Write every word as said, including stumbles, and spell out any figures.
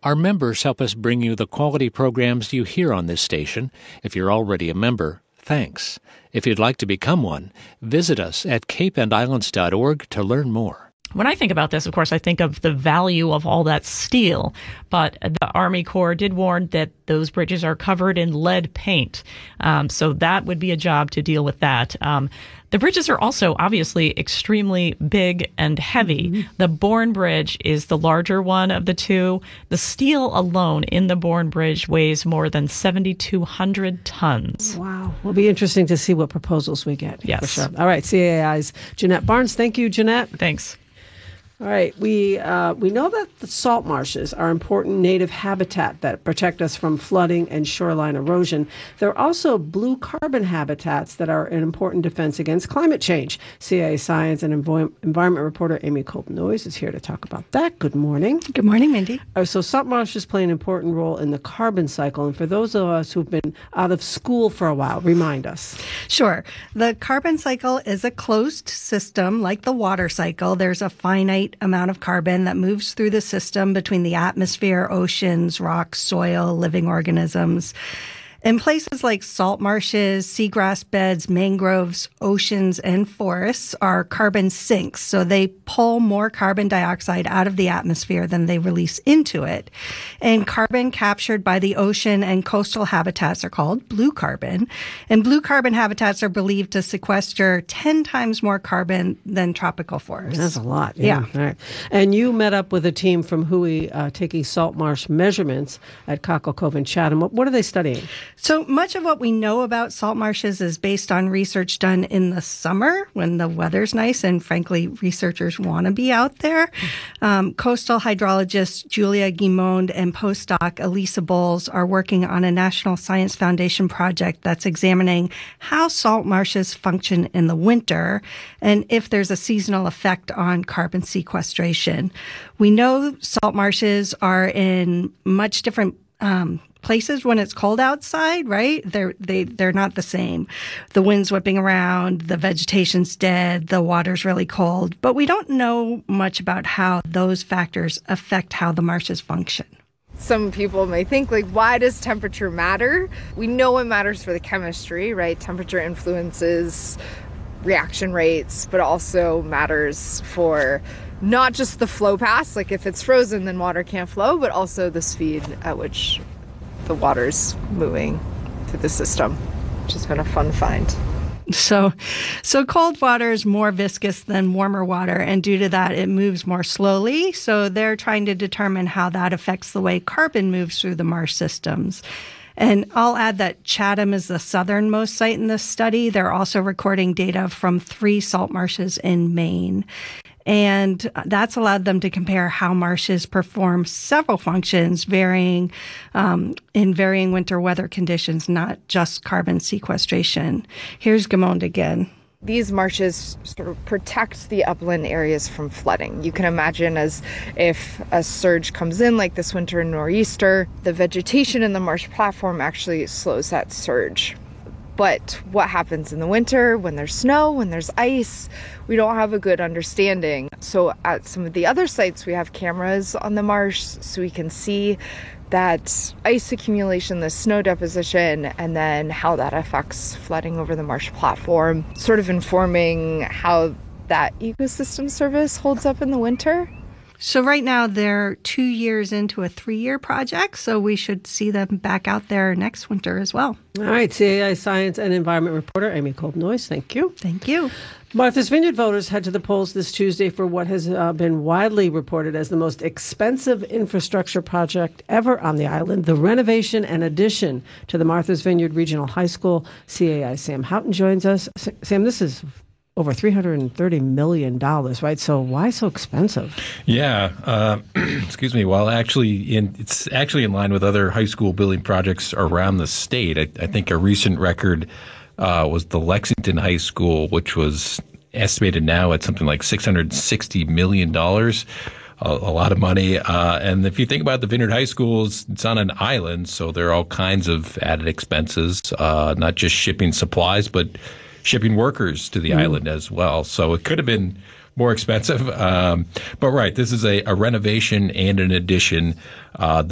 Our members help us bring you the quality programs you hear on this station. If you're already a member, thanks. If you'd like to become one, visit us at cape and islands dot org to learn more. When I think about this, of course, I think of the value of all that steel. But the Army Corps did warn that those bridges are covered in lead paint. Um, so that would be a job to deal with that. Um, the bridges are also obviously extremely big and heavy. Mm-hmm. The Bourne Bridge is the larger one of the two. The steel alone in the Bourne Bridge weighs more than seven thousand two hundred tons. Wow. It'll be interesting to see what proposals we get. Yes. For sure. All right. C A I's Jeanette Barnes. Thank you, Jeanette. Thanks. All right, we uh, we know that the salt marshes are important native habitat that protect us from flooding and shoreline erosion. There are also blue carbon habitats that are an important defense against climate change. C A A Science and Envo- Environment reporter Amy Kolb-Noyes is here to talk about that. Good morning. Good morning, Mindy. Uh, so salt marshes play an important role in the carbon cycle. And for those of us who've been out of school for a while, remind us. Sure. The carbon cycle is a closed system like the water cycle. There's a finite amount of carbon that moves through the system between the atmosphere, oceans, rocks, soil, living organisms. In places like salt marshes, seagrass beds, mangroves, oceans, and forests are carbon sinks. So they pull more carbon dioxide out of the atmosphere than they release into it. And carbon captured by the ocean and coastal habitats are called blue carbon. And blue carbon habitats are believed to sequester ten times more carbon than tropical forests. That's a lot. Yeah. yeah. All right. And you met up with a team from W H O E uh, taking salt marsh measurements at Cockle Cove and Chatham. What, what are they studying? So much of what we know about salt marshes is based on research done in the summer when the weather's nice and, frankly, researchers want to be out there. Um, coastal hydrologist Julia Guimond and postdoc Elisa Bowles are working on a National Science Foundation project that's examining how salt marshes function in the winter and if there's a seasonal effect on carbon sequestration. We know salt marshes are in much different um places when it's cold outside, right? They're, they, they're not the same. The wind's whipping around, the vegetation's dead, the water's really cold, but we don't know much about how those factors affect how the marshes function. Some people may think, like, why does temperature matter? We know it matters for the chemistry, right? Temperature influences reaction rates, but also matters for not just the flow paths, like if it's frozen, then water can't flow, but also the speed at which the water's moving through the system, which has been a fun find. So, so cold water is more viscous than warmer water, and due to that, it moves more slowly. So they're trying to determine how that affects the way carbon moves through the marsh systems. And I'll add that Chatham is the southernmost site in this study. They're also recording data from three salt marshes in Maine. And that's allowed them to compare how marshes perform several functions varying um, in varying winter weather conditions, not just carbon sequestration. Here's Guimond again. These marshes sort of protect the upland areas from flooding. You can imagine as if a surge comes in like this winter nor'easter, the vegetation in the marsh platform actually slows that surge. But what happens in the winter when there's snow, when there's ice, we don't have a good understanding. So at some of the other sites, we have cameras on the marsh so we can see that ice accumulation, the snow deposition, and then how that affects flooding over the marsh platform, sort of informing how that ecosystem service holds up in the winter. So right now they're two years into a three-year project, so we should see them back out there next winter as well. All right, C A I Science and Environment reporter Amy Kolb-Noyes, thank you. Thank you. Martha's Vineyard voters head to the polls this Tuesday for what has uh, been widely reported as the most expensive infrastructure project ever on the island, the renovation and addition to the Martha's Vineyard Regional High School. C A I Sam Houghton joins us. Sam, this is over three hundred thirty million dollars, right? So why so expensive? Yeah. Uh, excuse me. Well, actually, in, it's actually in line with other high school building projects around the state. I, I think a recent record uh, was the Lexington High School, which was estimated now at something like six hundred sixty million dollars. A, a lot of money. Uh, and if you think about the Vineyard High Schools, it's on an island, so there are all kinds of added expenses, uh, not just shipping supplies, but shipping workers to the mm. island as well. So it could have been more expensive. Um, but right, this is a, a renovation and an addition. Uh,